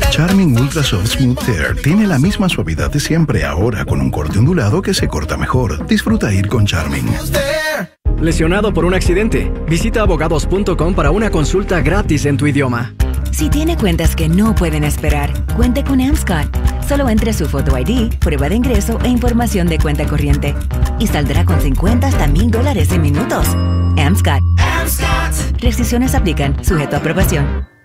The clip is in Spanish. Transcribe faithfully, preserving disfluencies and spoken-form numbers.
Charming Ultra Soft Smooth Hair tiene la misma suavidad de siempre, ahora con un corte ondulado que se corta mejor. Disfruta ir con Charming. ¿Lesionado por un accidente? Visita abogados punto com para una consulta gratis en tu idioma. Si tiene cuentas que no pueden esperar, cuente con Amscot. Solo entre su Photo I D, prueba de ingreso e información de cuenta corriente. Y saldrá con cincuenta hasta mil dólares en minutos. Amscot. Amscot. Restricciones aplican, sujeto a aprobación.